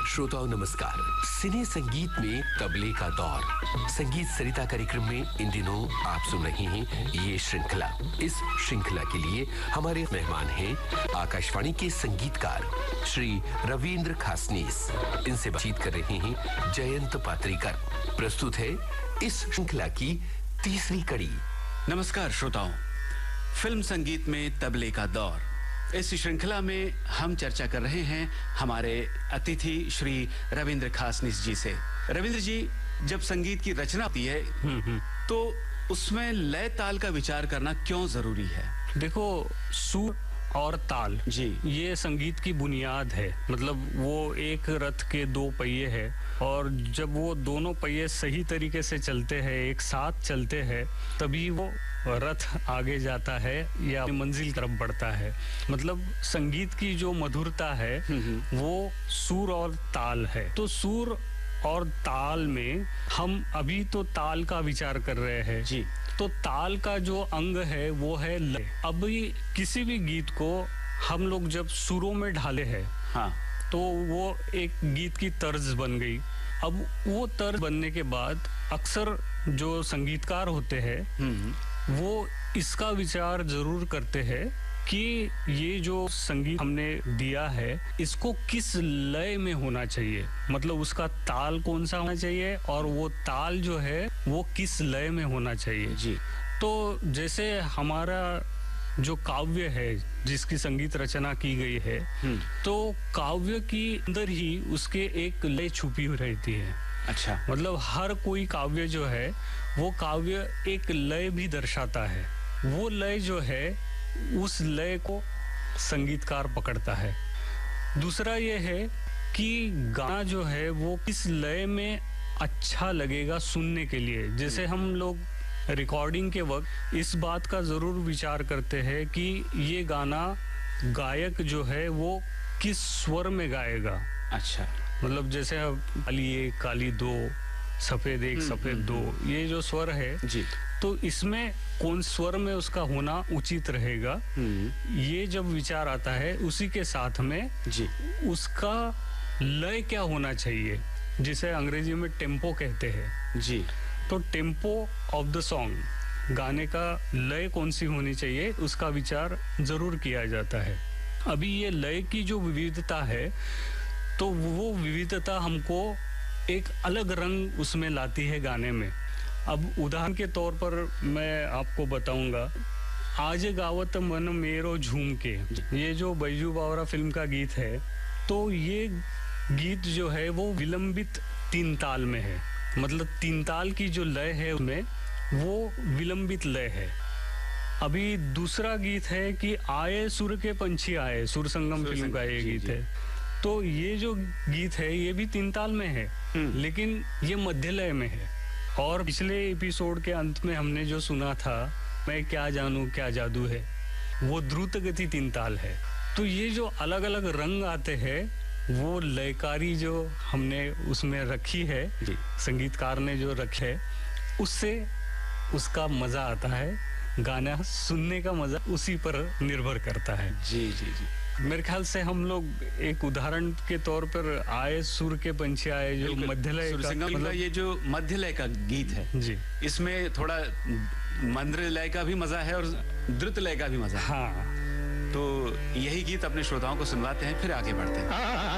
श्रोताओं नमस्कार। सिने संगीत में तबले का दौर संगीत सरिता कार्यक्रम में इन दिनों आप सुन रहे हैं ये श्रृंखला। इस श्रृंखला के लिए हमारे मेहमान हैं आकाशवाणी के संगीतकार श्री रविंद्र खासनीस। इनसे बातचीत कर रहे हैं जयंत पात्रीकर। प्रस्तुत है इस श्रृंखला की तीसरी कड़ी। नमस्कार श्रोताओं, फिल्म संगीत में तबले का दौर इस श्रृंखला में हम चर्चा कर रहे हैं हमारे अतिथि श्री रविंद्र खासनीस जी से। रविंद्र जी, जब संगीत की रचना होती है तो उसमें लय ताल का विचार करना क्यों जरूरी है? देखो, सुर और ताल जी, ये संगीत की बुनियाद है। मतलब वो एक रथ के दो पहिए हैं और जब वो दोनों पहिए सही तरीके से चलते हैं, एक साथ चलते हैं, तभी वो रथ आगे जाता है या मंजिल तरफ बढ़ता है। मतलब संगीत की जो मधुरता है वो सुर और ताल है। तो सुर और ताल में हम अभी तो ताल का विचार कर रहे हैं जी। तो ताल का जो अंग है वो है लय। अभी किसी भी गीत को हम लोग जब सुरों में ढाले हैं, हाँ, तो वो एक गीत की तर्ज बन गई। अब वो तर्ज बनने के बाद अक्सर जो संगीतकार होते हैं वो इसका विचार जरूर करते हैं कि ये जो संगीत हमने दिया है इसको किस लय में होना चाहिए। मतलब उसका ताल कौन सा होना चाहिए और वो ताल जो है वो किस लय में होना चाहिए जी। तो जैसे हमारा जो काव्य है जिसकी संगीत रचना की गई है, तो काव्य की अंदर ही उसके एक लय छुपी हुई रहती है। अच्छा, मतलब हर कोई काव्य जो है वो काव्य एक लय भी दर्शाता है। वो लय जो है उस लय को संगीतकार पकड़ता है। दूसरा ये है कि गाना जो है वो किस लय में अच्छा लगेगा सुनने के लिए। जैसे हम लोग रिकॉर्डिंग के वक्त इस बात का जरूर विचार करते हैं कि ये गाना गायक जो है वो किस स्वर में गाएगा। अच्छा, मतलब जैसे काली एक काली दो, सफेद एक सफेद दो, ये जो स्वर है जी, तो इसमें कौन स्वर में उसका होना उचित रहेगा, ये जब विचार आता है उसी के साथ में जी, उसका लय क्या होना चाहिए, जिसे अंग्रेजी में टेम्पो कहते हैं जी। तो टेम्पो ऑफ द सॉन्ग, गाने का लय कौन सी होनी चाहिए, उसका विचार जरूर किया जाता है। अभी ये लय की जो विविधता है तो वो विविधता हमको एक अलग रंग उसमें लाती है गाने में। अब उदाहरण के तौर पर मैं आपको बताऊंगा, आज गावत मन मेरो झूम के, ये जो बैजू बावरा फिल्म का गीत है, तो ये गीत जो है वो विलंबित तीन ताल में है। मतलब तीन ताल की जो लय है उसमें वो विलंबित लय है। अभी दूसरा गीत है कि आए सुर के पंछी आए, सुर संगम फिल्म का ये गीत है। तो ये जो गीत है ये भी तीन ताल में है, लेकिन ये मध्य लय में है। और पिछले एपिसोड के अंत में हमने जो सुना था, मैं क्या जानूं क्या जादू है, वो द्रुत गति तीन ताल है। तो ये जो अलग अलग रंग आते हैं वो लयकारी जो हमने उसमें रखी है, संगीतकार ने जो रखे है, उससे उसका मजा आता है। गाना सुनने का मजा उसी पर निर्भर करता है। जी जी जी। मेरे ख्याल से हम लोग एक उदाहरण के तौर पर आए सुर के पंछी आए, जो मध्य लय का, मतलब ये जो मध्य लय का गीत है जी, इसमें थोड़ा मंद्र लय का भी मजा है और द्रुत लय का भी मजा है। हाँ, तो यही गीत अपने श्रोताओं को सुनवाते हैं, फिर आगे बढ़ते हैं।